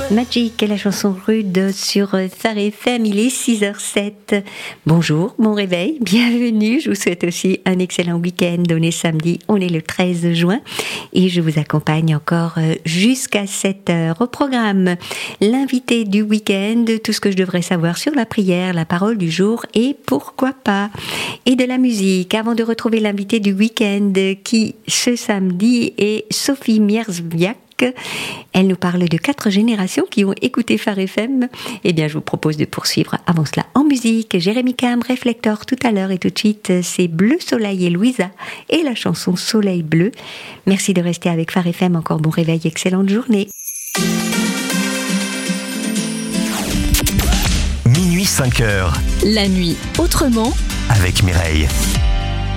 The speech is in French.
Magic, la chanson rude sur Phare FM, il est 6h07. Bonjour, bon réveil, bienvenue. Je vous souhaite aussi un excellent week-end. On est samedi, on est le 13 juin et je vous accompagne encore jusqu'à 7h. Au programme, l'invité du week-end, tout ce que je devrais savoir sur la prière, la parole du jour et pourquoi pas. Et de la musique, avant de retrouver l'invité du week-end qui ce samedi est Sophie Mierzwiak. Elle nous parle de 4 générations qui ont écouté Phare FM. Eh bien, je vous propose de poursuivre avant cela en musique. Jérémy Cam, Réflector tout à l'heure et tout de suite, c'est Bleu Soleil et Louisa et la chanson Soleil Bleu. Merci de rester avec Phare FM. Encore bon réveil, excellente journée. Minuit 5h. La nuit autrement Avec Mireille.